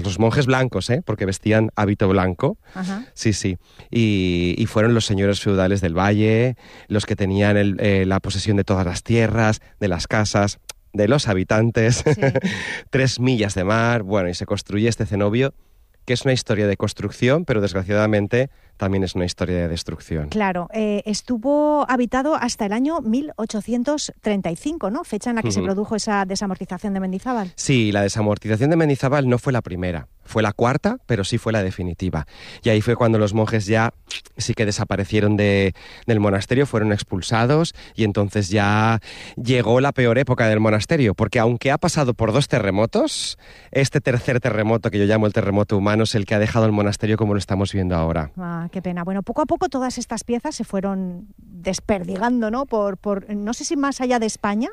además los monjes blancos, porque vestían hábito blanco. Ajá. Sí, sí. Y fueron los señores feudales del valle, los que tenían la posesión de todas las tierras, de las casas, de los habitantes, Sí. 3 millas de mar, bueno, y se construye este cenobio, que es una historia de construcción, pero desgraciadamente también es una historia de destrucción. Claro, estuvo habitado hasta el año 1835, ¿no? Fecha en la que se produjo esa desamortización de Mendizábal. Sí, la desamortización de Mendizábal no fue la primera, fue la cuarta, pero sí fue la definitiva. Y ahí fue cuando los monjes ya sí que desaparecieron del monasterio, fueron expulsados, y entonces ya llegó la peor época del monasterio, porque aunque ha pasado por 2 terremotos, este tercer terremoto, que yo llamo el terremoto humano, es el que ha dejado el monasterio como lo estamos viendo ahora. Ah, qué pena. Bueno, poco a poco todas estas piezas se fueron desperdigando, ¿no? Por no sé si más allá de España,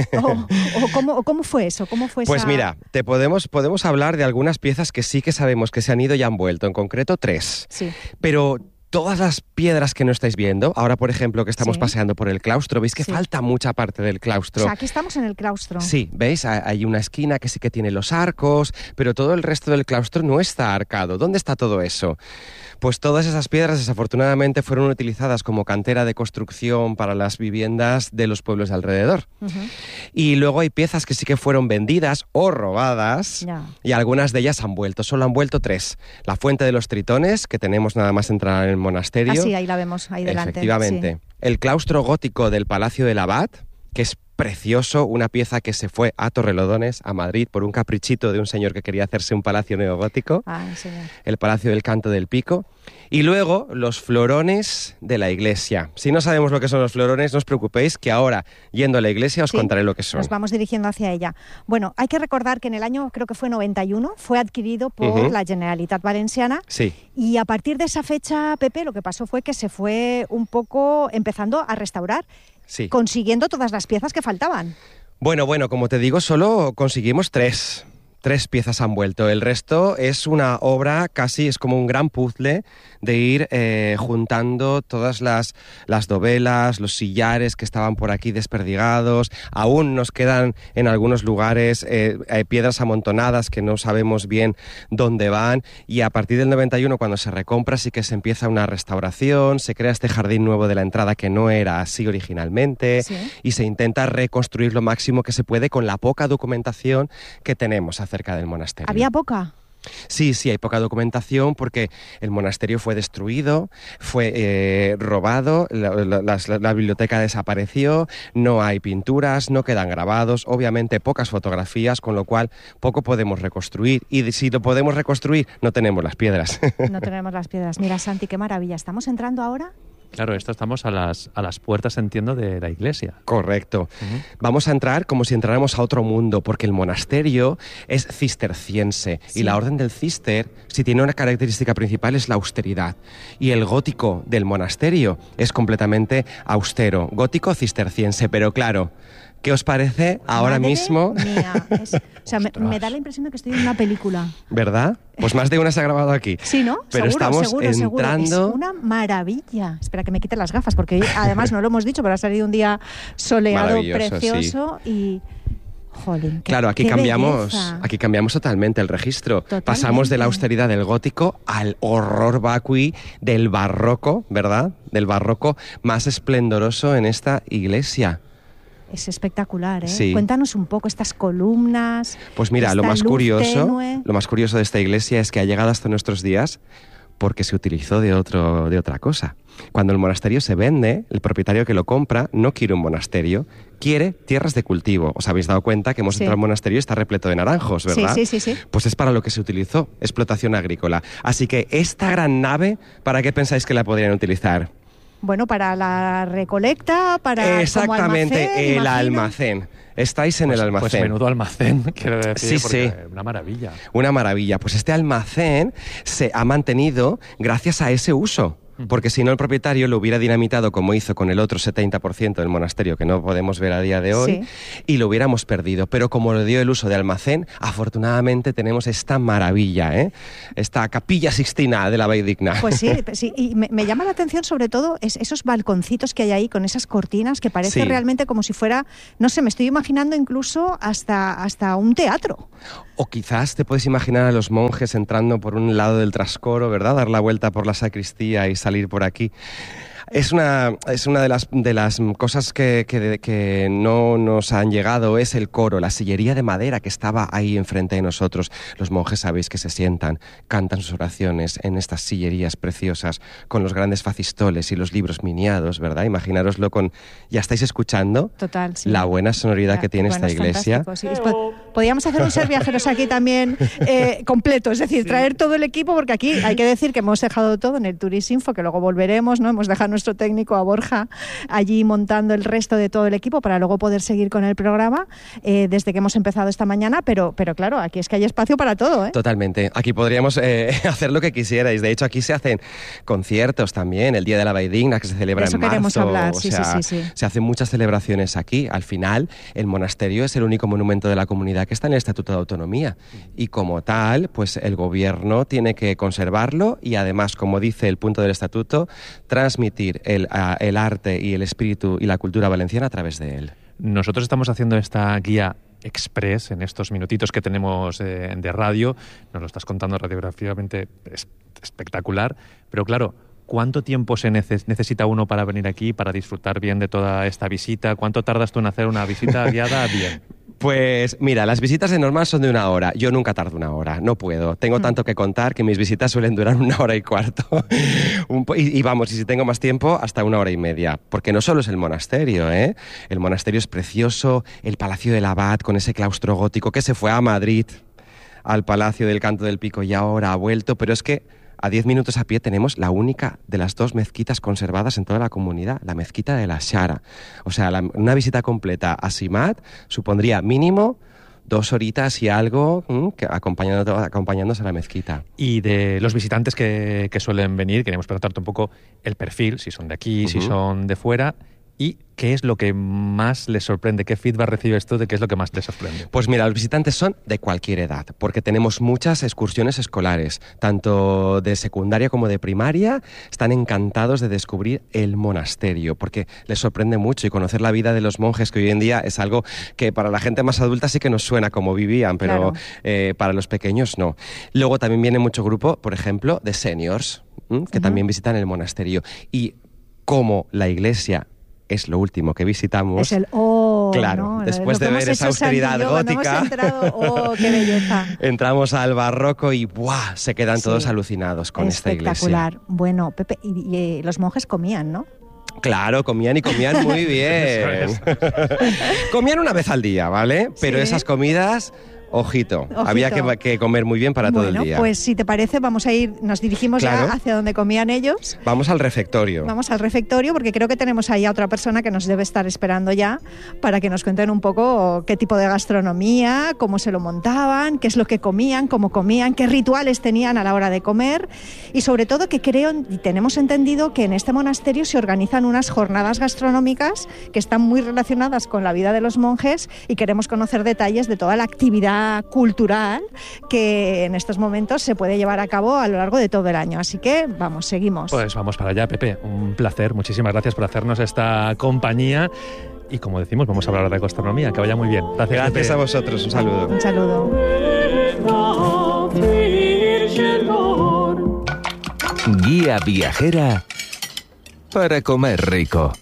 o cómo fue eso, Pues mira, podemos hablar de algunas piezas que sí que sabemos que se han ido y han vuelto, en concreto 3. Sí. Pero todas las piedras que no estáis viendo, ahora por ejemplo que estamos Sí. paseando por el claustro, veis que Sí. falta mucha parte del claustro. O sea, aquí estamos en el claustro. Sí, ¿veis? Hay una esquina que sí que tiene los arcos, pero todo el resto del claustro no está arcado. ¿Dónde está todo eso? Pues todas esas piedras desafortunadamente fueron utilizadas como cantera de construcción para las viviendas de los pueblos de alrededor. Ujú. Y luego hay piezas que sí que fueron vendidas o robadas, Ya. y algunas de ellas han vuelto. Solo han vuelto 3. La Fuente de los Tritones, que tenemos nada más entrar en el monasterio. Ah, sí, ahí la vemos, ahí delante. Efectivamente. Sí. El claustro gótico del Palacio del Abad, que es precioso, una pieza que se fue a Torrelodones, a Madrid, por un caprichito de un señor que quería hacerse un palacio neogótico. Ay, señor. El Palacio del Canto del Pico. Y luego los florones de la iglesia. Si no sabemos lo que son los florones, no os preocupéis, que ahora, yendo a la iglesia, os Sí, contaré lo que son. Nos vamos dirigiendo hacia ella. Bueno, hay que recordar que en el año, creo que fue 91, fue adquirido por la Generalitat Valenciana. Sí. Y a partir de esa fecha, Pepe, lo que pasó fue que se fue un poco empezando a restaurar, Sí. consiguiendo todas las piezas que faltaban. Bueno, como te digo, solo conseguimos 3. 3 piezas han vuelto. El resto es una obra casi, es como un gran puzzle de ir juntando todas las dovelas, los sillares que estaban por aquí desperdigados. Aún nos quedan en algunos lugares piedras amontonadas que no sabemos bien dónde van. Y a partir del 91, cuando se recompra, sí que se empieza una restauración, se crea este jardín nuevo de la entrada que no era así originalmente, Sí. y se intenta reconstruir lo máximo que se puede con la poca documentación que tenemos acerca del monasterio. ¿Había poca? Sí, hay poca documentación porque el monasterio fue destruido, fue robado, la biblioteca desapareció, no hay pinturas, no quedan grabados, obviamente pocas fotografías, con lo cual poco podemos reconstruir. Y si lo podemos reconstruir, no tenemos las piedras. No tenemos las piedras. Mira, Santi, qué maravilla. ¿Estamos entrando ahora? Claro, estamos a las puertas, entiendo, de la iglesia. Correcto. Vamos a entrar como si entráramos a otro mundo, porque el monasterio es cisterciense, Sí. y la orden del cister, si tiene una característica principal, es la austeridad. Y el gótico del monasterio es completamente austero, gótico cisterciense, pero claro, ¿qué os parece ahora Madre mismo? mía. O sea, me da la impresión de que estoy en una película. ¿Verdad? Pues más de una se ha grabado aquí. Sí, ¿no? Pero seguro, estamos seguro. entrando... Es una maravilla. Espera que me quite las gafas, porque además no lo hemos dicho, pero ha salido un día soleado, Maravilloso, precioso y... Jolín, Claro, aquí qué cambiamos belleza. totalmente el registro. Totalmente. Pasamos de la austeridad del gótico al horror vacui del barroco, ¿verdad? Del barroco más esplendoroso en esta iglesia. Es espectacular, ¿eh? Sí. Cuéntanos un poco estas columnas. Pues mira, lo esta más luz curioso tenue. de esta iglesia es que ha llegado hasta nuestros días porque se utilizó de otra cosa. Cuando el monasterio se vende, el propietario que lo compra no quiere un monasterio, quiere tierras de cultivo. ¿Os habéis dado cuenta que hemos Sí. entrado al monasterio y está repleto de naranjos, verdad? Sí. Pues es para lo que se utilizó, explotación agrícola. Así que esta gran nave, ¿para qué pensáis que la podrían utilizar? Bueno, para la recolecta, para Exactamente, como almacén, el imagino. almacén. Estáis en el Pues almacén. menudo almacén, quiero decir, Sí, porque sí. una maravilla. Una maravilla. Pues este almacén se ha mantenido gracias a ese uso. porque si no el propietario lo hubiera dinamitado como hizo con el otro 70% del monasterio que no podemos ver a día de hoy, y lo hubiéramos perdido. Pero como lo dio el uso de almacén, afortunadamente tenemos esta maravilla, esta capilla sixtina de la Valldigna. Pues sí, y me llama la atención sobre todo esos balconcitos que hay ahí con esas cortinas que parece realmente como si fuera, no sé, me estoy imaginando incluso hasta un teatro. O quizás te puedes imaginar a los monjes entrando por un lado del trascoro, ¿verdad? Dar la vuelta por la sacristía y salir por aquí. Es una de las cosas que no nos han llegado, es el coro, la sillería de madera que estaba ahí enfrente de nosotros. Los monjes sabéis que se sientan, cantan sus oraciones en estas sillerías preciosas, con los grandes facistoles y los libros miniados, ¿verdad? Imaginároslo con... ¿Ya estáis escuchando? Total, sí. La buena sonoridad que tiene esta iglesia. Sí. Podríamos hacer un Ser Viajeros aquí también completo, es decir, traer todo el equipo, porque aquí hay que decir que hemos dejado todo en el Turisinfo, que luego volveremos, ¿no? Hemos dejado nuestro técnico a Borja allí montando el resto de todo el equipo para luego poder seguir con el programa desde que hemos empezado esta mañana, pero claro, aquí es que hay espacio para todo, ¿eh? Totalmente. Aquí podríamos hacer lo que quisierais. De hecho, aquí se hacen conciertos también, el Día de la Valldigna, que se celebra en marzo. Eso queremos hablar, sí. Se hacen muchas celebraciones aquí. Al final, el monasterio es el único monumento de la comunidad que está en el Estatuto de Autonomía. Y como tal, pues el gobierno tiene que conservarlo y además, como dice el punto del Estatuto, transmitir el arte y el espíritu y la cultura valenciana a través de él. Nosotros estamos haciendo esta guía express en estos minutitos que tenemos de radio. Nos lo estás contando radiográficamente espectacular, pero claro, ¿cuánto tiempo se necesita uno para venir aquí, para disfrutar bien de toda esta visita? ¿Cuánto tardas tú en hacer una visita guiada bien? Pues mira, las visitas de normal son de 1 hora. Yo nunca tardo 1 hora, no puedo. Tengo tanto que contar que mis visitas suelen durar 1 hora y cuarto. y vamos, y si tengo más tiempo, hasta 1 hora y media. Porque no solo es el monasterio, ¿eh? El monasterio es precioso, el Palacio del Abad con ese claustro gótico que se fue a Madrid, al Palacio del Canto del Pico y ahora ha vuelto, pero es que a 10 minutos a pie tenemos la única de las 2 mezquitas conservadas en toda la comunidad, la mezquita de la Xara. O sea, una visita completa a Simat supondría mínimo 2 horitas y algo acompañándose a la mezquita. Y de los visitantes que suelen venir, queremos preguntarte un poco el perfil, si son de aquí, si son de fuera, y qué es lo que más les sorprende, qué feedback recibes tú de qué es lo que más te sorprende. Pues mira, los visitantes son de cualquier edad, porque tenemos muchas excursiones escolares, tanto de secundaria como de primaria, están encantados de descubrir el monasterio, porque les sorprende mucho y conocer la vida de los monjes, que hoy en día es algo que para la gente más adulta sí que nos suena como vivían, pero para los pequeños no. Luego también viene mucho grupo, por ejemplo, de seniors, que también visitan el monasterio. Y como la iglesia es lo último que visitamos. Es el claro, ¿no? Después de ver esa austeridad gótica, qué belleza. Entramos al barroco y ¡buah! Se quedan todos alucinados con esta iglesia. Espectacular. Bueno, Pepe, y los monjes comían, ¿no? Claro, comían y comían muy bien. Comían una vez al día, ¿vale? Pero esas comidas... Ojito, había que comer muy bien para todo el día. Pues si te parece, nos dirigimos ya hacia donde comían ellos. Vamos al refectorio. Vamos al refectorio porque creo que tenemos ahí a otra persona que nos debe estar esperando ya para que nos cuenten un poco qué tipo de gastronomía, cómo se lo montaban, qué es lo que comían, cómo comían, qué rituales tenían a la hora de comer y sobre todo que creo y tenemos entendido que en este monasterio se organizan unas jornadas gastronómicas que están muy relacionadas con la vida de los monjes y queremos conocer detalles de toda la actividad cultural que en estos momentos se puede llevar a cabo a lo largo de todo el año. Así que vamos, seguimos. Pues vamos para allá, Pepe. Un placer. Muchísimas gracias por hacernos esta compañía. Y como decimos, vamos a hablar de gastronomía. Que vaya muy bien. Gracias Pepe. A vosotros. Un saludo. Un saludo. Guía viajera para comer rico.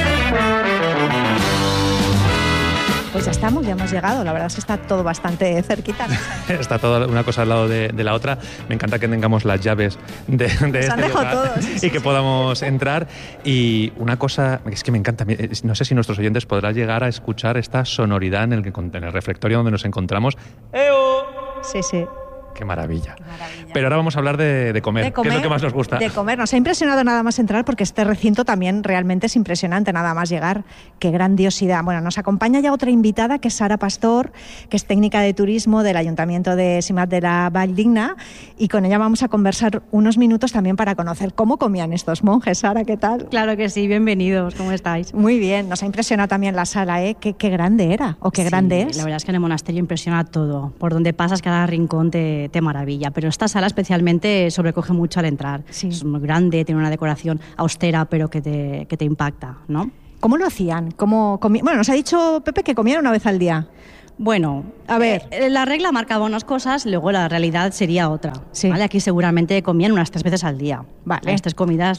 Pues ya estamos, ya hemos llegado. La verdad es que está todo bastante cerquita. Está toda una cosa al lado de la otra. Me encanta que tengamos las llaves de este lugar todos, y que podamos entrar. Y una cosa es que me encanta, no sé si nuestros oyentes podrán llegar a escuchar esta sonoridad en el refectorio donde nos encontramos. Sí. Qué maravilla. Qué maravilla. Pero ahora vamos a hablar de comer, que es lo que más nos gusta. De comer. Nos ha impresionado nada más entrar porque este recinto también realmente es impresionante nada más llegar. Qué grandiosidad. Bueno, nos acompaña ya otra invitada que es Sara Pastor, que es técnica de turismo del Ayuntamiento de Simat de la Valldigna, y con ella vamos a conversar unos minutos también para conocer cómo comían estos monjes. Sara, ¿qué tal? Claro que sí, bienvenidos, ¿cómo estáis? Muy bien, nos ha impresionado también la sala, ¿eh? Qué grande era, o qué grande es. La verdad es que en el monasterio impresiona todo. Por donde pasas, cada rincón te maravilla. Pero esta sala especialmente sobrecoge mucho al entrar. Sí. Es muy grande, tiene una decoración austera, pero que te impacta, ¿no? ¿Cómo lo hacían? Bueno, nos ha dicho Pepe que comían una vez al día. Bueno, a ver, la regla marcaba unas cosas, luego la realidad sería otra. Sí. ¿Vale? Aquí seguramente comían unas 3 veces al día. Vale. Las 3 comidas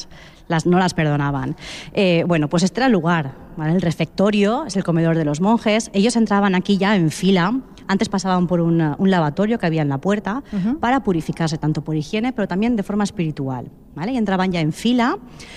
no las perdonaban. Bueno, pues este era el lugar, ¿vale? El refectorio es el comedor de los monjes. Ellos entraban aquí ya en fila. Antes pasaban por un lavatorio que había en la puerta para purificarse, tanto por higiene, pero también de forma espiritual, ¿vale? Y entraban ya en fila,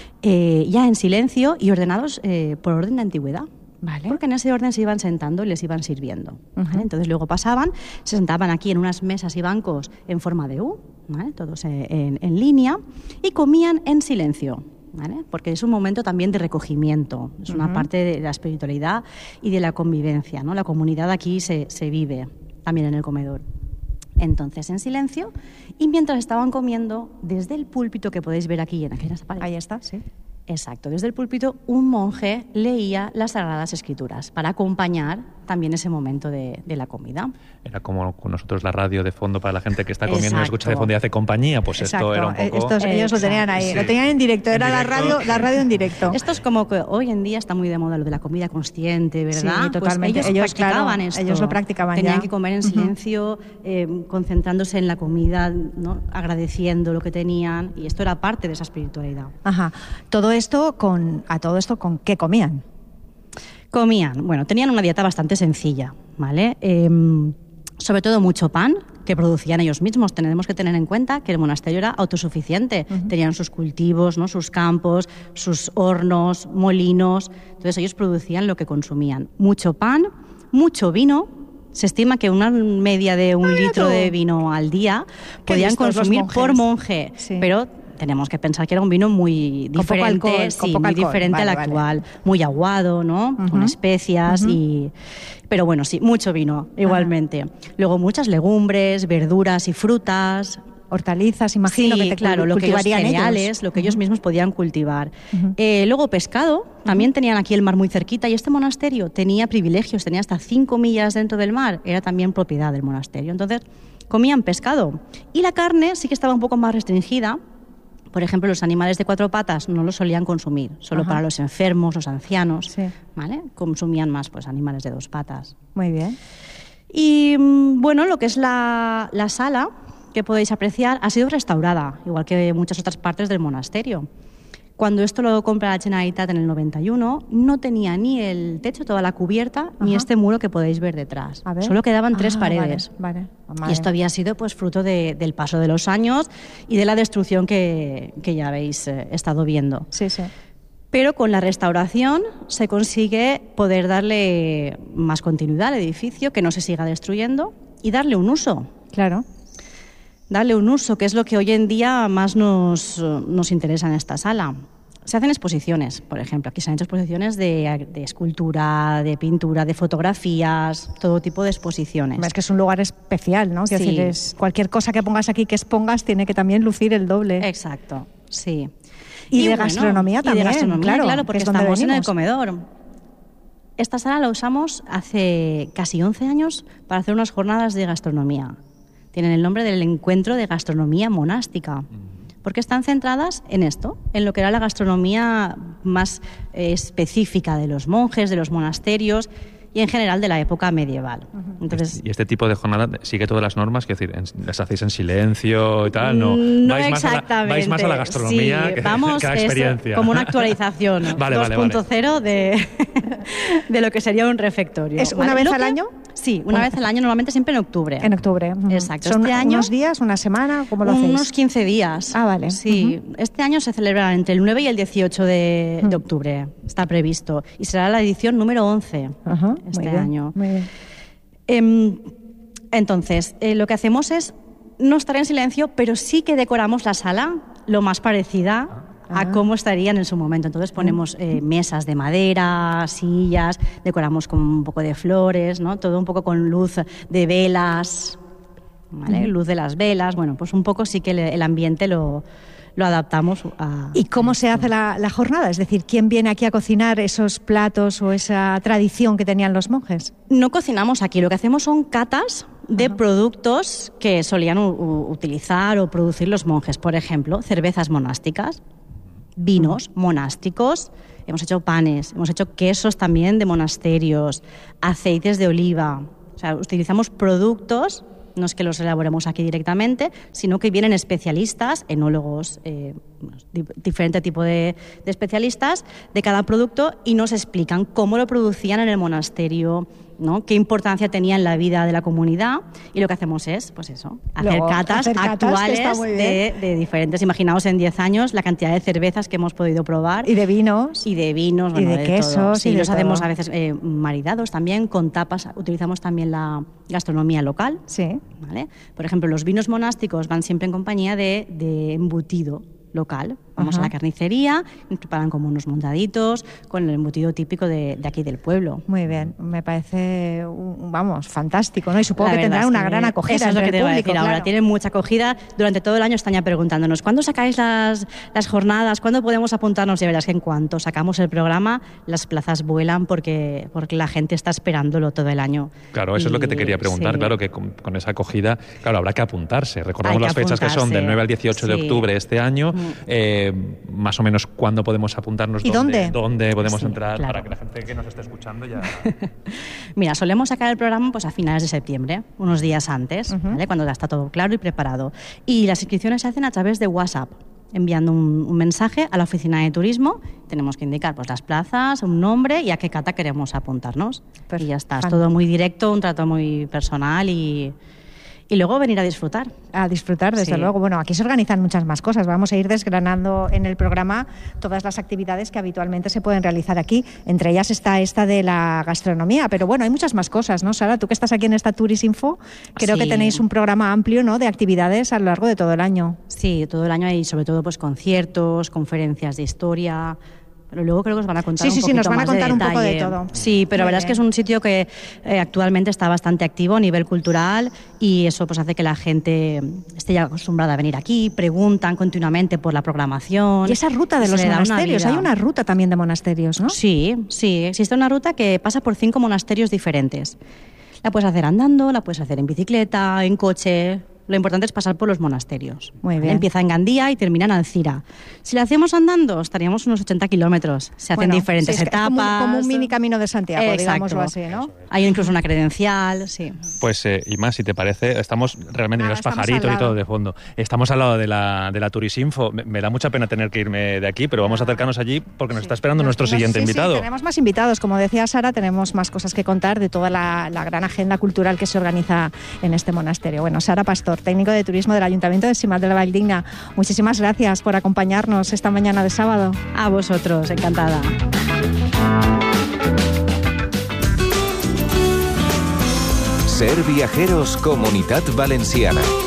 ya en silencio y ordenados por orden de antigüedad. Vale. Porque en ese orden se iban sentando y les iban sirviendo. ¿Vale? Entonces luego pasaban, se sentaban aquí en unas mesas y bancos en forma de U, ¿vale? Todos en línea, y comían en silencio, ¿vale? Porque es un momento también de recogimiento, es una parte de la espiritualidad y de la convivencia, ¿no? La comunidad aquí se vive también en el comedor. Entonces, en silencio, y mientras estaban comiendo, desde el púlpito que podéis ver aquí en aquellas paredes. Ahí está, sí. Exacto, desde el púlpito un monje leía las Sagradas Escrituras para acompañar también ese momento de la comida. Era como con nosotros la radio de fondo para la gente que está comiendo y Exacto. escucha de fondo y hace compañía, pues Exacto. esto era un poco... Ellos lo tenían ahí, Sí. lo tenían en directo, era En directo. la radio en directo. Esto es como que hoy en día está muy de moda lo de la comida consciente, ¿verdad? Sí, totalmente. Pues ellos practicaban claro, esto. ellos lo practicaban Tenían ya. que comer en silencio, concentrándose en la comida, ¿no? Agradeciendo lo que tenían, y esto era parte de esa espiritualidad. Ajá. Todo esto ¿con qué comían? Comían, bueno, tenían una dieta bastante sencilla, ¿vale? Sobre todo mucho pan, que producían ellos mismos. Tenemos que tener en cuenta que el monasterio era autosuficiente. Tenían sus cultivos, ¿no? Sus campos, sus hornos, molinos. Entonces ellos producían lo que consumían. Mucho pan, mucho vino. Se estima que una media de 1 litro de vino al día podían consumir por monje, sí. Pero tenemos que pensar que era un vino muy diferente, muy diferente al actual, muy aguado, ¿no? Con especias pero bueno, sí, mucho vino igualmente. Luego muchas legumbres, verduras y frutas, hortalizas, imagino, sí, que claro, lo que ellos cultivarían cereales, lo que ellos mismos podían cultivar. Luego pescado, también tenían aquí el mar muy cerquita, y este monasterio tenía privilegios, tenía hasta 5 millas dentro del mar, era también propiedad del monasterio. Entonces, comían pescado. Y la carne sí que estaba un poco más restringida. Por ejemplo, los animales de 4 patas no los solían consumir, solo para los enfermos, los ancianos, sí. ¿Vale? Consumían más pues animales de 2 patas. Muy bien. Y bueno, lo que es la sala que podéis apreciar ha sido restaurada, igual que muchas otras partes del monasterio. Cuando esto lo compra la Generalitat en el 91, no tenía ni el techo, toda la cubierta, ni este muro que podéis ver detrás. A ver. Solo quedaban 3 paredes. Vale. Y esto había sido pues fruto del paso de los años y de la destrucción que ya habéis estado viendo. Sí, sí. Pero con la restauración se consigue poder darle más continuidad al edificio, que no se siga destruyendo, y darle un uso. Claro. Darle un uso, que es lo que hoy en día más nos interesa en esta sala. Se hacen exposiciones, por ejemplo. Aquí se han hecho exposiciones de escultura, de pintura, de fotografías, todo tipo de exposiciones. Es que es un lugar especial, ¿no? Quiero Sí. decir, cualquier cosa que pongas aquí que expongas tiene que también lucir el doble. Exacto, sí. Y de bueno, gastronomía también, Y de gastronomía, claro, que porque es donde estamos en el venimos. comedor. Esta sala la usamos hace casi 11 años para hacer unas jornadas de gastronomía. Tienen el nombre del Encuentro de Gastronomía Monástica, porque están centradas en esto, en lo que era la gastronomía más específica de los monjes, de los monasterios y en general de la época medieval. Entonces, ¿Y este tipo de jornada sigue todas las normas? Quiero decir, ¿las hacéis en silencio y tal? No, no vais exactamente. Vais más a la gastronomía sí, que, vamos, que a la experiencia. Es como una actualización 2.0 de lo que sería un refectorio. ¿Es una vez al año? Sí, una vez al año, normalmente siempre en octubre. En octubre. Exacto. ¿Son este año, unos días, una semana? ¿Cómo lo hacéis? Unos 15 días. Ah, vale. Sí, este año se celebra entre el 9 y el 18 de octubre, está previsto. Y será la edición número 11 Ajá, este muy bien, año. Muy bien. Entonces, lo que hacemos es no estará en silencio, pero sí que decoramos la sala lo más parecida a cómo estarían en su momento. Entonces ponemos mesas de madera, sillas, decoramos con un poco de flores, ¿no? Todo un poco con luz de velas, ¿vale? Luz de las velas. Bueno, pues un poco sí que el ambiente lo adaptamos a... ¿Y cómo se hace la jornada? Es decir, ¿quién viene aquí a cocinar esos platos o esa tradición que tenían los monjes? No cocinamos aquí, lo que hacemos son catas de productos que solían utilizar o producir los monjes. Por ejemplo, cervezas monásticas, vinos monásticos, hemos hecho panes, hemos hecho quesos también de monasterios, aceites de oliva. O sea, utilizamos productos, no es que los elaboremos aquí directamente, sino que vienen especialistas, enólogos, diferente tipo de especialistas de cada producto y nos explican cómo lo producían en el monasterio, ¿no? Qué importancia tenía en la vida de la comunidad, y lo que hacemos es, pues eso, hacer catas actuales de diferentes. Imaginaos en 10 años la cantidad de cervezas que hemos podido probar. Y de vinos. Y de vinos, y de quesos. Todo. Sí, y los hacemos todo. a veces maridados también, con tapas. Utilizamos también la gastronomía local. Sí. ¿Vale? Por ejemplo, los vinos monásticos van siempre en compañía de embutido local. Vamos a la carnicería, nos preparan como unos montaditos con el embutido típico de aquí del pueblo. Muy bien, me parece, fantástico, ¿no? Y supongo que tendrán una gran acogida. Eso es lo que te voy a decir claro. ahora. Tienen mucha acogida. Durante todo el año están ya preguntándonos, ¿cuándo sacáis las jornadas? ¿Cuándo podemos apuntarnos? Y verás que en cuanto sacamos el programa, las plazas vuelan porque la gente está esperándolo todo el año. Claro, eso es lo que te quería preguntar. Sí. Claro, que con esa acogida, claro, habrá que apuntarse. Recordamos las fechas que son del 9 al 18 de octubre este año. Más o menos cuándo podemos apuntarnos, ¿y dónde podemos entrar, claro, para que la gente que nos esté escuchando ya... Mira, solemos sacar el programa pues a finales de septiembre, unos días antes, ¿vale? Cuando ya está todo claro y preparado. Y las inscripciones se hacen a través de WhatsApp, enviando un mensaje a la oficina de turismo. Tenemos que indicar pues las plazas, un nombre y a qué cata queremos apuntarnos. Y ya está, es todo muy directo, un trato muy personal y luego venir a disfrutar. A disfrutar, desde luego. Bueno, aquí se organizan muchas más cosas. Vamos a ir desgranando en el programa todas las actividades que habitualmente se pueden realizar aquí. Entre ellas está esta de la gastronomía. Pero bueno, hay muchas más cosas, ¿no, Sara? Tú que estás aquí en esta Turisinfo, creo que tenéis un programa amplio, ¿no?, de actividades a lo largo de todo el año. Sí, todo el año hay sobre todo pues conciertos, conferencias de historia... Pero luego creo que os van a contar un poquito nos van a contar un detalle. poco de todo. Sí, pero la verdad es que es un sitio que actualmente está bastante activo a nivel cultural y eso pues hace que la gente esté ya acostumbrada a venir aquí, preguntan continuamente por la programación. Y esa ruta de los monasterios, hay una ruta también de monasterios, ¿no? Sí, existe una ruta que pasa por 5 monasterios diferentes. La puedes hacer andando, la puedes hacer en bicicleta, en coche... Lo importante es pasar por los monasterios. Muy bien. Empieza en Gandía y termina en Alcira. Si lo hacemos andando, estaríamos unos 80 kilómetros. Se hacen diferentes etapas. Como un mini camino de Santiago, exacto, digámoslo así, ¿no? Hay incluso una credencial, sí. Pues, y más, si te parece, estamos realmente, los pajaritos y todo de fondo. Estamos al lado de la Turisinfo. Me da mucha pena tener que irme de aquí, pero vamos a acercarnos allí porque nos está esperando nuestro siguiente invitado. Sí, tenemos más invitados. Como decía Sara, tenemos más cosas que contar de toda la gran agenda cultural que se organiza en este monasterio. Bueno, Sara Pastor, técnico de turismo del Ayuntamiento de Simat de la Valldigna. Muchísimas gracias por acompañarnos esta mañana de sábado. A vosotros, encantada. Ser Viajeros Comunitat Valenciana.